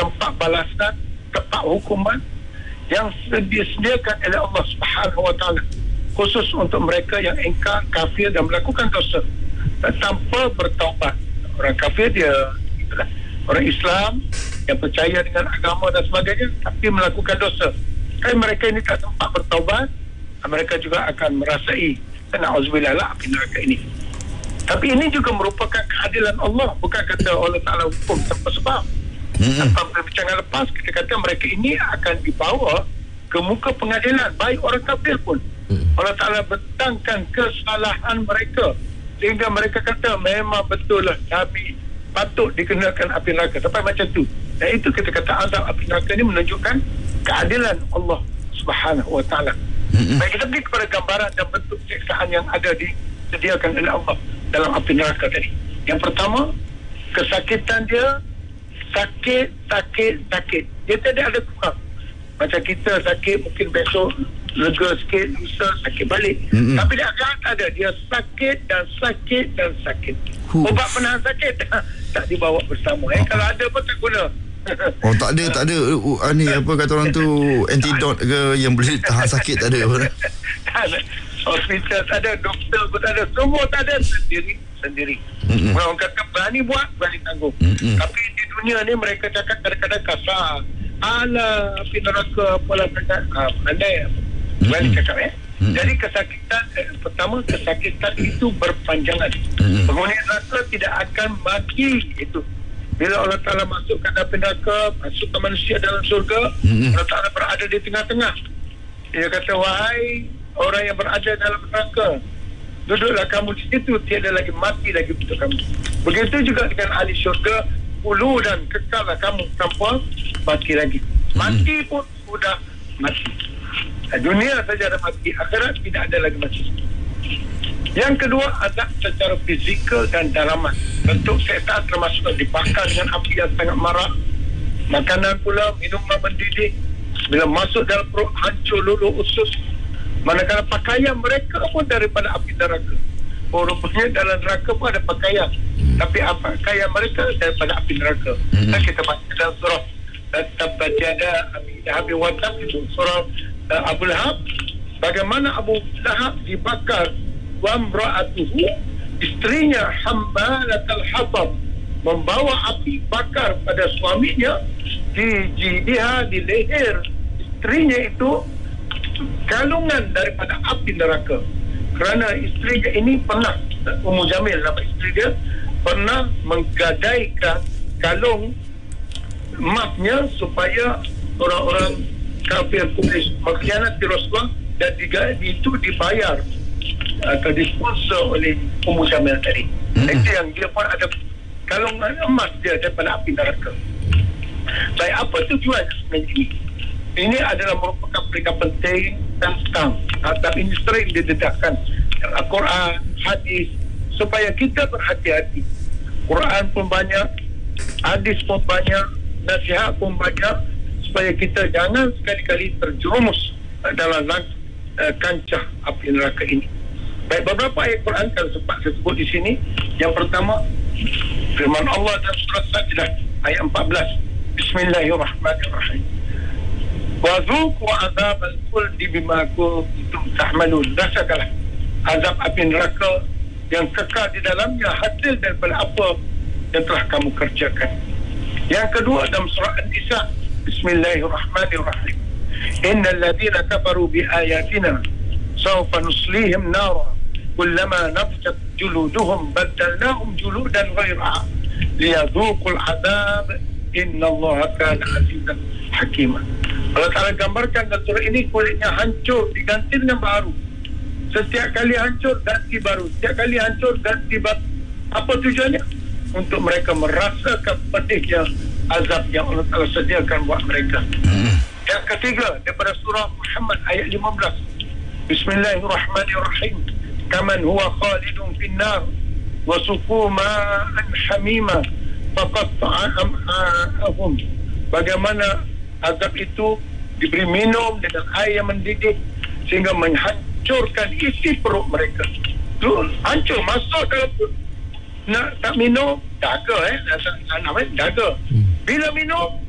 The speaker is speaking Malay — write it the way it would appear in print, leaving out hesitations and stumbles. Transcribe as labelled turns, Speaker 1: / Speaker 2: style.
Speaker 1: tempat balasan, tempat hukuman yang disediakan oleh Allah Subhanahu Wa Taala khusus untuk mereka yang ingkar, kafir dan melakukan dosa tanpa bertaubat. Orang kafir dia orang Islam yang percaya dengan agama dan sebagainya tapi melakukan dosa. Kalau mereka ini tak sempat bertaubat, mereka juga akan merasai na'udzubillah api neraka ini. Tapi ini juga merupakan keadilan Allah, bukan kata Allah Ta'ala hukum tanpa sebab. Tanpa perbincangan lepas, kita kata mereka ini akan dibawa ke muka pengadilan, baik orang kafir pun. Allah Ta'ala bentangkan kesalahan mereka sehingga mereka kata memang betul lah Nabi patut dikenakan api neraka sampai macam tu. Dan itu kita kata azab api neraka ini menunjukkan keadilan Allah Subhanahu Wa Ta'ala. Baik, kita pergi kepada gambaran dan bentuk siksaan yang ada disediakan oleh Allah dalam api neraka tadi. Yang pertama, kesakitan dia sakit. Dia tidak ada kurang. Macam kita sakit mungkin besok lega sikit, lusa sakit balik. Tapi dia tak ada. Dia sakit dan sakit. Ubat penahan sakit tak dibawa bersama. Kalau ada pun tak guna.
Speaker 2: Oh, tak ada ni apa kata orang tu, antidot ke yang boleh tahan sakit, tak ada apa?
Speaker 1: Tak ada. Hospital tak ada, doktor pun tak ada, semua tak ada, sendiri. Orang kata berani buat, berani tanggung. Tapi di dunia ni mereka cakap kadang-kadang kasar. Alah, api neraka apalah cakap, pandai berani cakap. Jadi kesakitan, pertama kesakitan itu berpanjangan. Penghuni neraka tidak akan mati itu. Bila Allah Ta'ala masukkan api neraka, masukkan manusia dalam surga, Allah Ta'ala berada di tengah-tengah. Dia kata, wahai orang yang berada dalam neraka, duduklah kamu di situ, tiada lagi mati lagi untuk kamu. Begitu juga dengan ahli syurga, hulu dan kekallah kamu tanpa mati lagi. Mati pun sudah mati. Dunia saja ada mati, akhirat tidak ada lagi mati. Yang kedua, azab secara fizikal dan dalaman. Bentuk setan termasuk dibakar dengan api yang sangat marak. Makanan pula, minuman mendidih. Bila masuk dalam perut, hancur luluh usus. Manakala pakaian mereka pun daripada api neraka. Rupanya dalam neraka pun ada pakaian. Tapi pakaian mereka daripada api neraka. Dan kita baca dalam surah Tabbat yada Abi Lahab wa Tab, itu surah Abu Lahab. Bagaimana Abu Lahab dibakar, wa imra'atuhu, isterinya hambalatul hatab, membawa api bakar pada suaminya, di jidiha, di leher isterinya itu kalungan daripada api neraka. Kerana isterinya ini pernah, Ummu Jamil nama isteri dia, pernah menggadaikan kalung emasnya supaya orang-orang kafir Quraisy mengkhianati Rasulullah, dan itu dibayar atau disponsor oleh Ummu Jamil tadi. Itu yang dia pun ada kalung emas dia daripada api neraka. Baik, apa tujuan sebenarnya ini? Ini adalah merupakan perkara penting tentang atau ini sering didedahkan Al-Quran, hadis, supaya kita berhati-hati. Quran pun banyak, hadis pun banyak, nasihat pun banyak, supaya kita jangan sekali-kali terjerumus dalam kancah api neraka ini. Baik, beberapa ayat Quran kalau sempat saya sebut di sini. Yang pertama, firman Allah dalam surah Sajdah ayat 14. Bismillahirrahmanirrahim. Wa dzuqu adzabal khuldi bima kuntum ta'malun. Rasakanlah azab api neraka yang kekal di dalamnya hasil daripada apa yang telah kamu kerjakan. Yang kedua dalam surah An-Nisa, Bismillahirrahmanirrahim. Innal ladzina kafaru bi ayatina sawfa nuslihim nara kullama nafjat juluduhum badalnahum juludan ghairaha liyadhuqul adzab innallaha kana azizan hakima. Allah Ta'ala gambarkan dalam surah ini kulitnya hancur diganti dengan baru. Setiap kali hancur ganti baru, setiap kali hancur ganti baru. Apa tujuannya? Untuk mereka merasakan pedihnya azab yang Allah Ta'ala sediakan buat mereka. Yang ketiga daripada surah Muhammad ayat 15. Bismillahirrahmanirrahim. Kaman huwa khalidun finnar wa suqu ma'an hamima faqatta'a am'a'ahum. Bagaimana azab itu diberi minum dengan air yang mendidih sehingga menghancurkan isi perut mereka. Tu hancur, masuk dalam perut. Nak tak minum, daga daga. Bila minum,